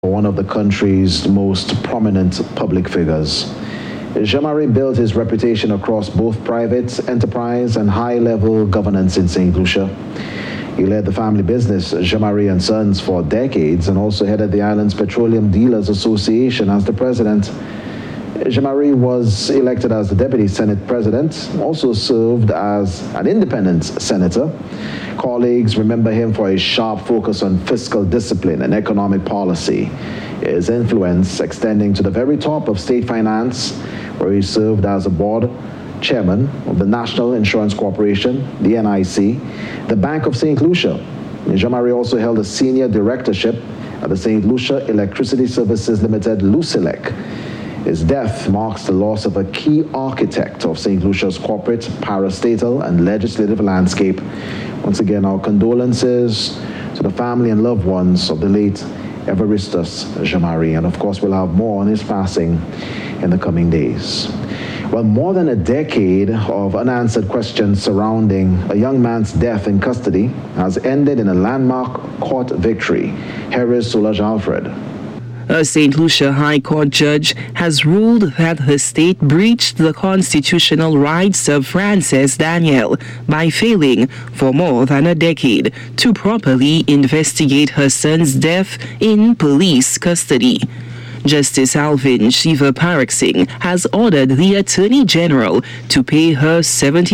one of the country's most prominent public figures. Jean-Marie built his reputation across both private enterprise and high-level governance in St. Lucia. He led the family business, Jean-Marie and Sons, for decades and also headed the island's Petroleum Dealers Association as the president. Jean-Marie was elected as the Deputy Senate President, also served as an independent senator. Colleagues remember him for his sharp focus on fiscal discipline and economic policy, his influence extending to the very top of state finance, where he served as a board chairman of the National Insurance Corporation, the NIC, the Bank of St. Lucia. Jean-Marie also held a senior directorship at the St. Lucia Electricity Services Limited, LUCELEC. His death marks the loss of a key architect of St. Lucia's corporate, parastatal, and legislative landscape. Once again, our condolences to the family and loved ones of the late Evaristus Jean-Marie. And of course, we'll have more on his passing in the coming days. Well, more than a decade of unanswered questions surrounding a young man's death in custody has ended in a landmark court victory. Here is Solange Alfred. A St. Lucia High Court judge has ruled that the state breached the constitutional rights of Frances Daniel by failing for more than a decade to properly investigate her son's death in police custody. Justice Alvin Shiva Parak Singh has ordered the Attorney General to pay her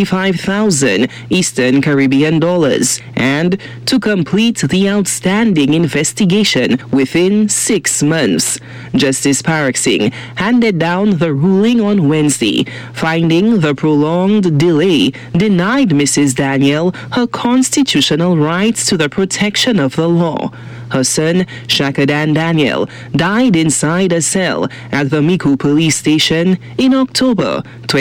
75,000 Eastern Caribbean dollars and to complete the outstanding investigation within 6 months. Justice Parak Singh handed down the ruling on Wednesday, finding the prolonged delay denied Mrs. Daniel her constitutional rights to the protection of the law. Her son, Shakadan Daniel, died inside a cell at the Miku police station in October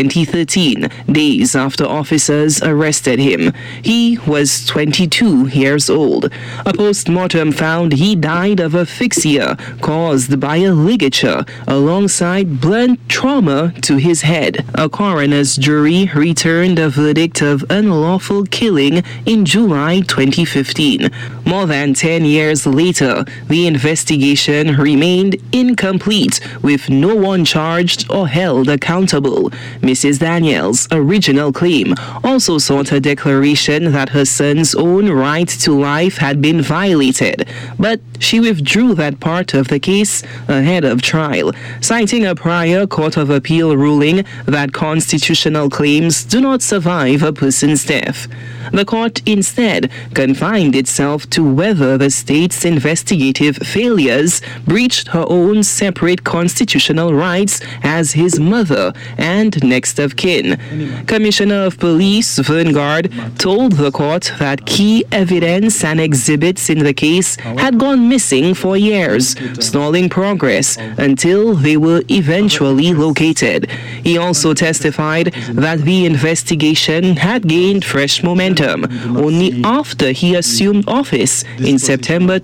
2013, days after officers arrested him. He was 22 years old. A post-mortem found he died of asphyxia caused by a ligature alongside blunt trauma to his head. A coroner's jury returned a verdict of unlawful killing in July 2015. More than 10 years later, the investigation remained incomplete, with no one charged or held accountable. Mrs. Daniel's original claim also sought a declaration that her son's own right to life had been violated, but she withdrew that part of the case ahead of trial, citing a prior Court of Appeal ruling that constitutional claims do not survive a person's death. The court instead confined itself to whether the state's investigative failures breached her own separate constitutional rights as his mother and next of kin. Commissioner of Police Vern Gard told the court that key evidence and exhibits in the case had gone missing for years, stalling progress until they were eventually located. He also testified that the investigation had gained fresh momentum only after he assumed office in September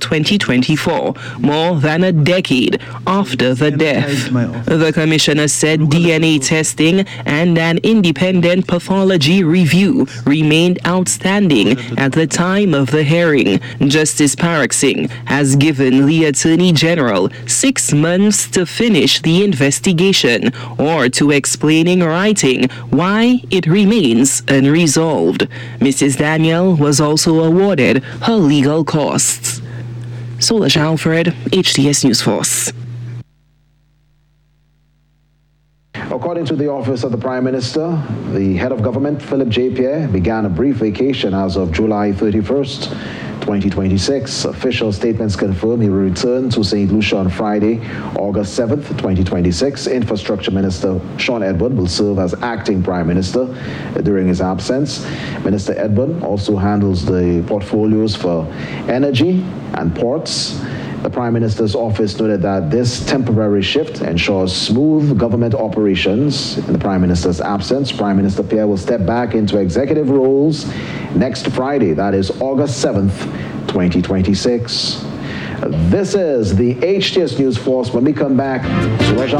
2024, more than a decade after the death. The commissioner said DNA testing and an independent pathology review remained outstanding at the time of the hearing. Justice Parak Singh has given the Attorney General 6 months to finish the investigation or to explain in writing why it remains unresolved. Mrs. Daniel was also awarded her legal costs. Solange Alfred, HTS News Force. According to the Office of the Prime Minister, the head of government, Philip J. Pierre, began a brief vacation as of July 31st, 2026. Official statements confirm he will return to St. Lucia on Friday, August 7th, 2026. Infrastructure Minister Sean Edward will serve as acting Prime Minister during his absence. Minister Edward also handles the portfolios for energy and ports. The Prime Minister's office noted that this temporary shift ensures smooth government operations. In the Prime Minister's absence, Prime Minister Pierre will step back into executive roles next Friday, that is August 7th, 2026. This is the HTS News Force. When we come back, Solange